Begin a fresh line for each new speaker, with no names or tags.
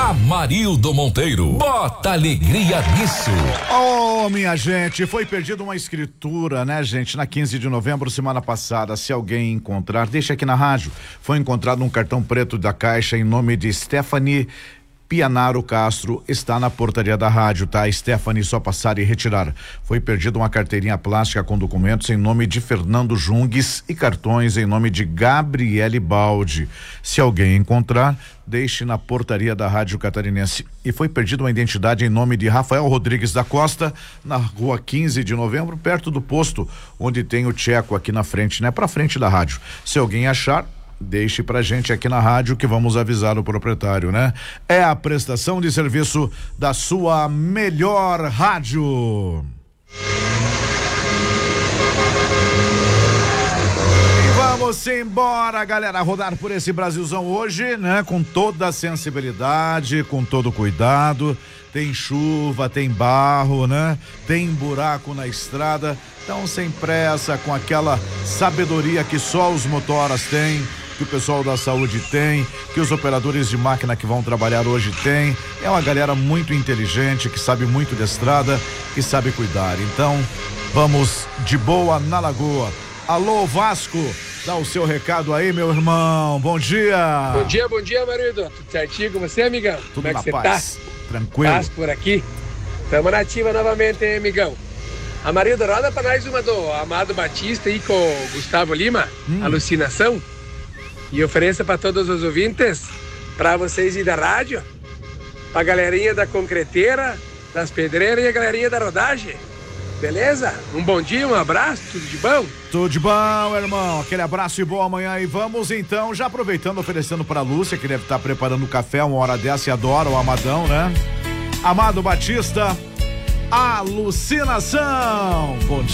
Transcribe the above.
Amarildo Monteiro, bota alegria nisso.
Oh, minha gente, foi perdida uma escritura, né, gente, na 15 de novembro, semana passada. Se alguém encontrar, deixa aqui na rádio. Foi encontrado um cartão preto da Caixa em nome de Stephanie Pianaro Castro, está na portaria da rádio, tá? Stephanie, só passar e retirar. Foi perdida uma carteirinha plástica com documentos em nome de Fernando Jungues e cartões em nome de Gabriele Baldi. Se alguém encontrar, deixe na portaria da Rádio Catarinense. E foi perdida uma identidade em nome de Rafael Rodrigues da Costa, na rua 15 de novembro, perto do posto onde tem o Tcheco aqui na frente, né? Pra frente da rádio. Se alguém achar, deixe pra gente aqui na rádio que vamos avisar o proprietário, né? É a prestação de serviço da sua melhor rádio. E vamos embora, galera, rodar por esse Brasilzão hoje, né? Com toda a sensibilidade, com todo o cuidado. Tem chuva, tem barro, né? Tem buraco na estrada. Então, sem pressa, com aquela sabedoria que só os motoras têm, que o pessoal da saúde tem, que os operadores de máquina que vão trabalhar hoje têm. É uma galera muito inteligente, que sabe muito de estrada, que sabe cuidar. Então, vamos de boa na lagoa. Alô, Vasco, dá o seu recado aí, meu irmão. Bom dia.
Bom dia, marido. Tudo certinho com você, amigão?
Tudo
como é que
na
você
paz.
tá?
Tranquilo.
Paz por aqui. Tamo na ativa novamente, hein, amigão? A marido, roda pra nós uma do Amado Batista aí com o Gustavo Lima, Alucinação. E ofereça para todos os ouvintes, para vocês ir da rádio, pra galerinha da concreteira, das pedreiras e a galerinha da rodagem. Beleza? Um bom dia, um abraço, tudo de bom?
Tudo de bom, irmão. Aquele abraço e boa manhã. E vamos então, já aproveitando, oferecendo pra Lúcia, que deve estar preparando o café uma hora dessa e adora o Amadão, né? Amado Batista, Alucinação. Bom dia.